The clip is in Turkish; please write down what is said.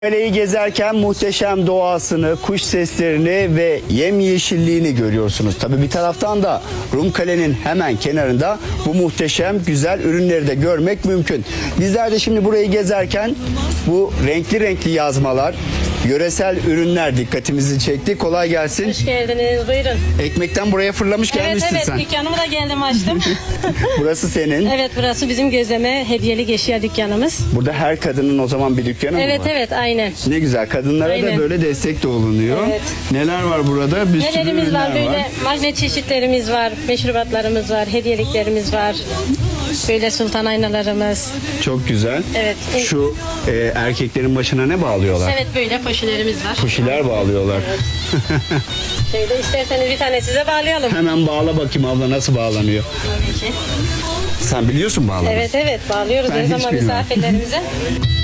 Kaleyi gezerken muhteşem doğasını, kuş seslerini ve yemyeşilliğini görüyorsunuz. Tabii bir taraftan da Rumkale'nin hemen kenarında bu muhteşem güzel ürünleri de görmek mümkün. Bizler de şimdi burayı gezerken bu renkli renkli yazmalar, yöresel ürünler dikkatimizi çekti. Kolay gelsin. Hoş geldiniz, buyurun. Ekmekten buraya fırlamış gelmişsin Evet, sen. dükkanımı da geldim açtım. Burası senin. Evet, burası bizim gözleme hediyelik eşya dükkanımız. Burada her kadının o zaman bir dükkanı mı Evet, var? evet, aynen. Ne güzel. Kadınlara da Aynen. böyle destek de olunuyor. Evet. Neler var burada? Bir sürü Nelerimiz ürünler var, böyle magnet çeşitlerimiz var, meşrubatlarımız var, hediyeliklerimiz var. Böyle sultan aynalarımız. Çok güzel. Evet. Şu erkeklerin başına ne bağlıyorlar? Evet, böyle poşilerimiz var. Kuşiler bağlıyorlar. Şöyle isterseniz bir tane size bağlayalım. Hemen bağla bakayım abla, nasıl bağlanıyor? Tabii ki. Sen biliyorsun bağlamayı. Evet, bağlıyoruz Ben her hiç zaman bilmem. misafirlerimize.